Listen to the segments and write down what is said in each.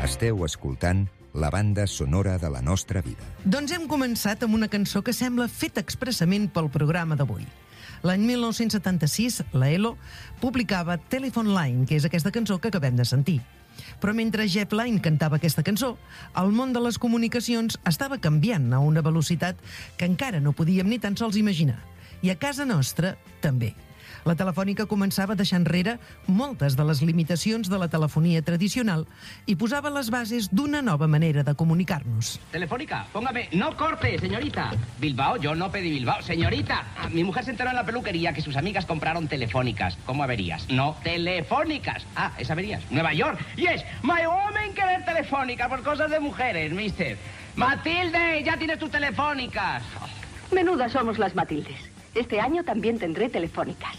Esteu escoltant la banda sonora de la nostra vida. Doncs hem començat amb una cançó que sembla feta expressament pel programa d'avui. L'any 1976, la ELO publicava Telephone Line, que és aquesta cançó que acabem de sentir. Però mentre Jeff Lynne cantava aquesta cançó, el món de les comunicacions estava canviant a una velocitat que encara no podíem ni tan sols imaginar. I a casa nostra, també. La Telefònica començava a deixar enrere moltes de les limitacions de la telefonia tradicional i posava les bases d'una nova manera de comunicar-nos. Telefónica, póngame... No corte, señorita. Bilbao, yo no pedí Bilbao. Señorita, mi mujer se enteró en la peluquería que sus amigas compraron telefónicas. ¿Cómo averías? No, telefónicas. Ah, es averías. Nueva York. Yes, my woman que ver telefónica por cosas de mujeres, mister. Matilde, ya tienes tus telefónicas. Menudas somos las Matildes. Este año también tendré telefónicas.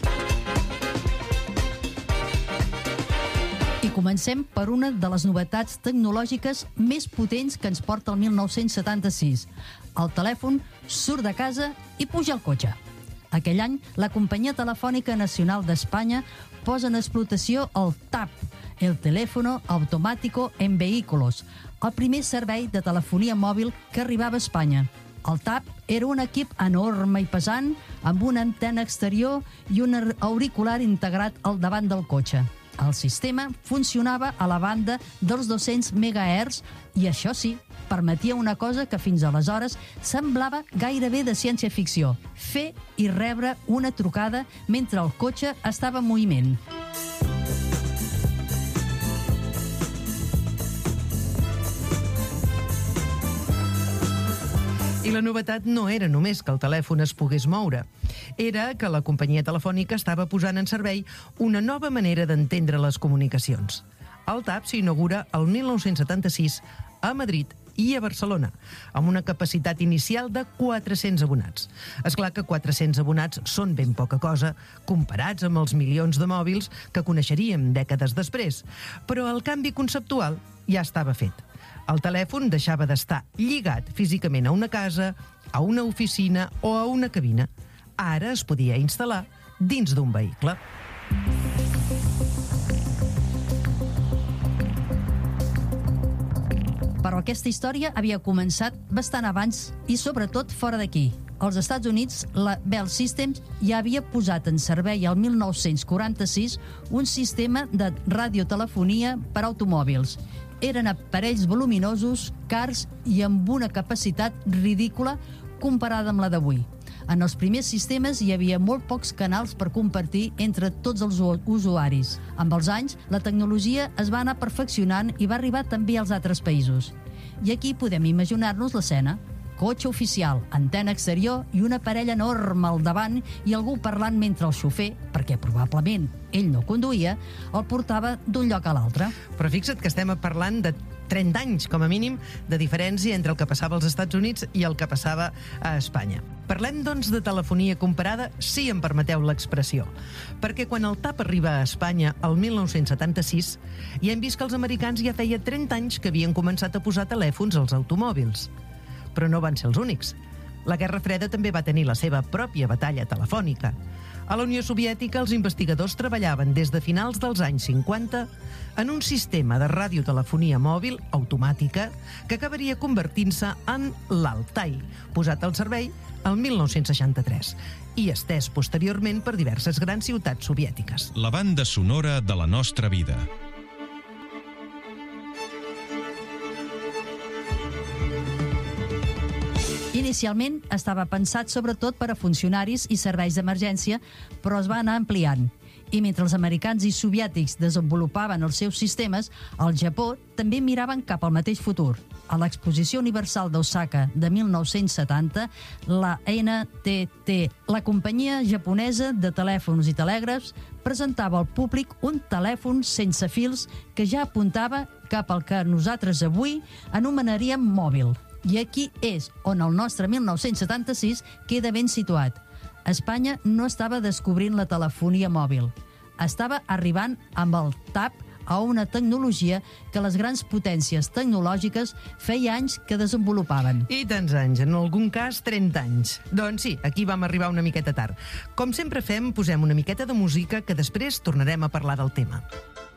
I comencem per una de les novetats tecnològiques més potents que ens porta el 1976. El telèfon surt de casa i puja al cotxe. Aquell any, la Companyia Telefònica Nacional d'Espanya posa en explotació el TAP, el Teléfono Automático en Vehículos, el primer servei de telefonia mòbil que arribava a Espanya. El TAP era un equip enorme i pesant amb una antena exterior i un auricular integrat al davant del cotxe. El sistema funcionava a la banda dels 200 MHz i això sí, permetia una cosa que fins aleshores semblava gairebé de ciència-ficció: fer i rebre una trucada mentre el cotxe estava en moviment. I la novetat no era només que el telèfon es pogués moure. Era que la companyia telefònica estava posant en servei una nova manera d'entendre les comunicacions. El TAP s'inaugura el 1976 a Madrid i a Barcelona, amb una capacitat inicial de 400 abonats. És clar que 400 abonats són ben poca cosa comparats amb els milions de mòbils que coneixeríem dècades després, però el canvi conceptual ja estava fet. El telèfon deixava d'estar lligat físicament a una casa, a una oficina o a una cabina. Ara es podia instal·lar dins d'un vehicle. Però aquesta història havia començat bastant abans i sobretot fora d'aquí. Als Estats Units, la Bell Systems ja havia posat en servei el 1946 un sistema de radiotelefonia per automòbils. Eren aparells voluminosos, cars i amb una capacitat ridícula comparada amb la d'avui. En els primers sistemes hi havia molt pocs canals per compartir entre tots els usuaris. Amb els anys, la tecnologia es va anar perfeccionant i va arribar també als altres països. I aquí podem imaginar-nos l'escena. Cotxe oficial, antena exterior i un aparell enorme al davant i algú parlant mentre el xofer, perquè probablement ell no conduïa, el portava d'un lloc a l'altre. Però fixa't que estem parlant de 30 anys, com a mínim, de diferència entre el que passava als Estats Units i el que passava a Espanya. Parlem, doncs, de telefonia comparada, si em permeteu l'expressió. Perquè quan el TAP arriba a Espanya el 1976, ja hem vist que els americans ja feia 30 anys que havien començat a posar telèfons als automòbils. Però no van ser els únics. La Guerra Freda també va tenir la seva pròpia batalla telefònica. A la Unió Soviètica, els investigadors treballaven des de finals dels anys 50 en un sistema de radiotelefonia mòbil automàtica que acabaria convertint-se en l'Altai, posat al servei el 1963 i estès posteriorment per diverses grans ciutats soviètiques. La banda sonora de la nostra vida. Inicialment estava pensat sobretot per a funcionaris i serveis d'emergència, però es va anar ampliant. I mentre els americans i soviètics desenvolupaven els seus sistemes, al Japó també miraven cap al mateix futur. A l'Exposició Universal d'Osaka de 1970, la NTT, la companyia japonesa de telèfons i telègrafs, presentava al públic un telèfon sense fils que ja apuntava cap al que nosaltres avui anomenaríem mòbil. I aquí és on el nostre 1976 queda ben situat. Espanya no estava descobrint la telefonia mòbil. Estava arribant amb el TAP a una tecnologia que les grans potències tecnològiques feia anys que desenvolupaven. I tants anys, en algun cas 30 anys. Doncs sí, aquí vam arribar una miqueta tard. Com sempre fem, posem una miqueta de música que després tornarem a parlar del tema.